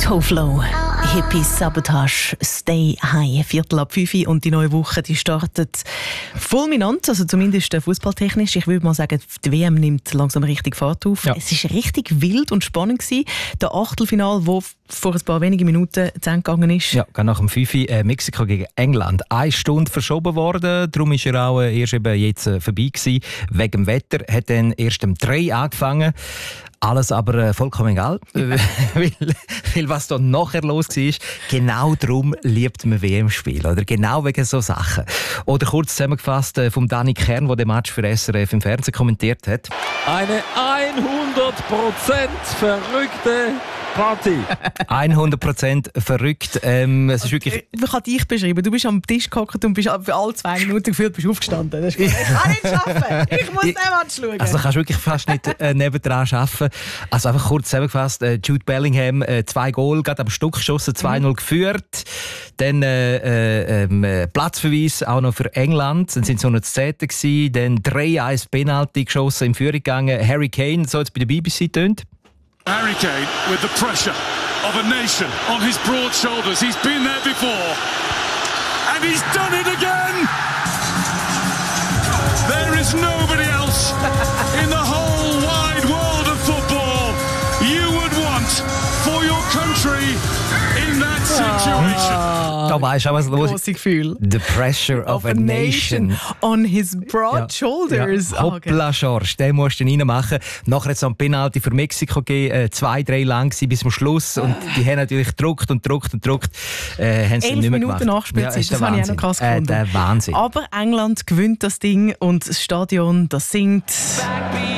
Toflo, Hippie Sabotage, Stay High, 4:45 und die neue Woche, die startet fulminant, also zumindest fußballtechnisch. Ich würde mal sagen, die WM nimmt langsam richtig Fahrt auf. Ja. Es war richtig wild und spannend gewesen. Der Achtelfinal, wo vor ein paar wenigen Minuten zu Ende gegangen ist. Ja, nach dem 5 Mexiko gegen England. 1 Stunde verschoben worden, darum ist er auch erst eben jetzt vorbei gewesen. Wegen dem Wetter hat dann erst um 3 angefangen. Alles aber vollkommen egal, weil was da nachher los war, genau darum liebt man WM-Spiel, oder genau wegen so Sachen. Oder kurz zusammengefasst vom Dani Kern, der den Match für SRF im Fernsehen kommentiert hat. Eine 100% verrückte Party. 100% verrückt. Es ist wirklich... Ich kann dich beschreiben. Du bist am Tisch gehockt und bist für alle 2 Minuten gefühlt bist aufgestanden. Das ist ich kann nicht arbeiten. Ich muss den Match schauen. Also kannst du wirklich fast nicht nebendran arbeiten. Also einfach kurz zusammengefasst. Jude Bellingham 2 Goal, gerade am Stück geschossen, 2-0 geführt. Dann Platzverweis auch noch für England. Dann sind sie noch zu 10. gewesen. Dann 3-1 Penalty geschossen, in Führung gegangen. Harry Kane, so jetzt bei der BBC tönt. Harry Kane with the pressure of a nation on his broad shoulders. He's been there before. And he's done it again! There is nobody else in the whole wide world of football you would want for your country in that situation. Da weisst du auch, was los ist. Gefühl. The pressure of a nation. On his broad shoulders. Ja. Hoppla, Schorsch, den musst du reinmachen. Nachher hat es noch ein Penalty für Mexiko gegeben, 2-3 lang bis zum Schluss. Und die haben natürlich gedruckt. Haben sie 11 nicht mehr Minuten Nachspielzeit, ja, das habe ich auch noch krass gefunden. Der Wahnsinn. Aber England gewinnt das Ding und das Stadion, das singt...